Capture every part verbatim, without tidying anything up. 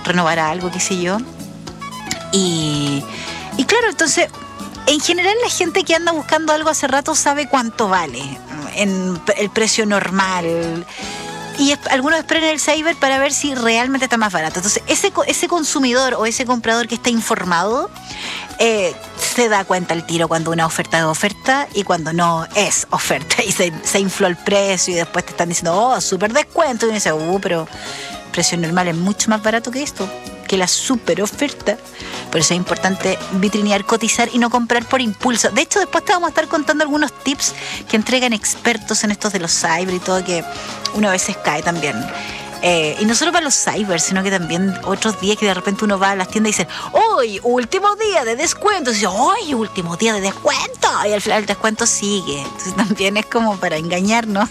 renovar algo, qué sé yo. Y, y claro, entonces, en general la gente que anda buscando algo hace rato sabe cuánto vale en el precio normal. Y es, algunos esperan el Cyber para ver si realmente está más barato. Entonces, ese, ese consumidor o ese comprador que está informado eh, se da cuenta al tiro cuando una oferta es oferta y cuando no es oferta. Y se, se infló el precio y después te están diciendo, oh, súper descuento. Y uno dice, uh, pero el precio normal es mucho más barato que esto, que la super oferta. Por eso es importante vitrinear, cotizar y no comprar por impulso. De hecho, después te vamos a estar contando algunos tips que entregan expertos en estos de los cyber y todo, que uno a veces cae también. Eh, y no solo para los cyber, sino que también otros días que de repente uno va a las tiendas y dice, ¡hoy, último día de descuento! Y dice, ¡hoy, último día de descuento! Y al final el descuento sigue. Entonces también es como para engañarnos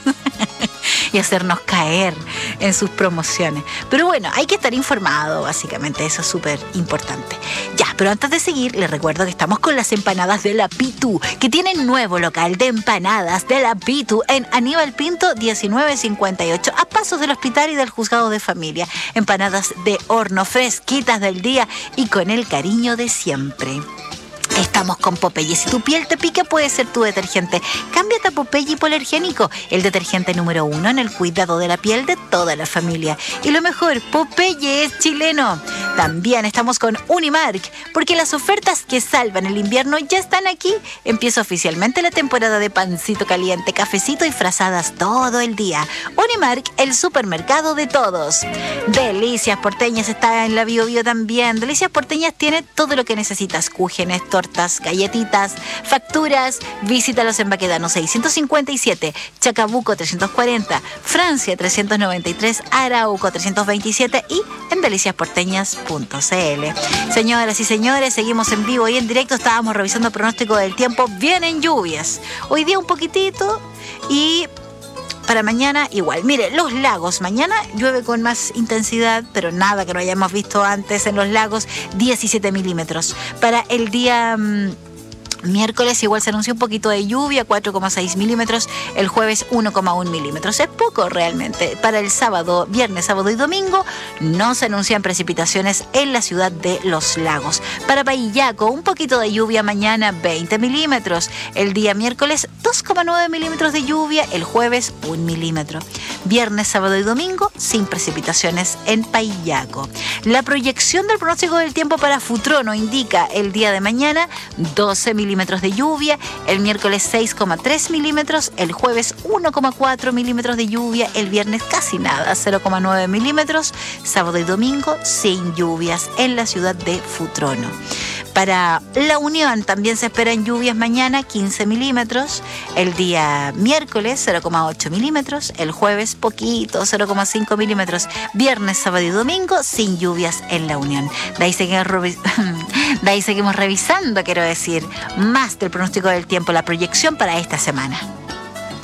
y hacernos caer en sus promociones. Pero bueno, hay que estar informado, básicamente, eso es súper importante. Ya, pero antes de seguir, les recuerdo que estamos con las empanadas de la Pitu, que tienen nuevo local de empanadas de la Pitu en Aníbal Pinto diecinueve cincuenta y ocho, a pasos del hospital y del juzgado de familia. Empanadas de horno, fresquitas del día y con el cariño de siempre. Estamos con Popeye. Si tu piel te pica, puede ser tu detergente. Cámbiate a Popeye Hipoalergénico, el detergente número uno en el cuidado de la piel de toda la familia. Y lo mejor, Popeye es chileno. También estamos con Unimark, porque las ofertas que salvan el invierno ya están aquí. Empieza oficialmente la temporada de pancito caliente, cafecito y frazadas todo el día. Unimark, el supermercado de todos. Delicias Porteñas está en la Bio Bio también. Delicias Porteñas tiene todo lo que necesitas: cúgenes, tortas, galletitas, facturas. Visítalos en Baquedano seiscientos cincuenta y siete, Chacabuco trescientos cuarenta, Francia trescientos noventa y tres, Arauco trescientos veintisiete y en delicias porteñas punto c l. Señoras y señores, seguimos en vivo y en directo. Estábamos revisando el pronóstico del tiempo. Vienen lluvias. Hoy día un poquitito y para mañana igual. Mire, los lagos. Mañana llueve con más intensidad, pero nada que no hayamos visto antes en los lagos. diecisiete milímetros. Para el día Mmm, miércoles igual se anunció un poquito de lluvia, cuatro coma seis milímetros. El jueves uno coma uno milímetros. Es poco realmente. Para el sábado, viernes, sábado y domingo no se anuncian precipitaciones en la ciudad de Los Lagos. Para Pahillaco, un poquito de lluvia mañana, veinte milímetros. El día miércoles, dos coma nueve milímetros de lluvia. El jueves, un milímetro. Viernes, sábado y domingo, sin precipitaciones en Pahillaco. La proyección del pronóstico del tiempo para Futrono indica el día de mañana doce milímetros de lluvia, el miércoles seis coma tres milímetros, el jueves uno coma cuatro milímetros de lluvia, el viernes casi nada, cero coma nueve milímetros, sábado y domingo sin lluvias en la ciudad de Futrono. Para La Unión también se esperan lluvias mañana, quince milímetros, el día miércoles cero coma ocho milímetros, el jueves poquito, cero coma cinco milímetros, viernes, sábado y domingo sin lluvias en La Unión. De ahí seguimos, revi- de ahí seguimos revisando, quiero decir, más del pronóstico del tiempo, la proyección para esta semana.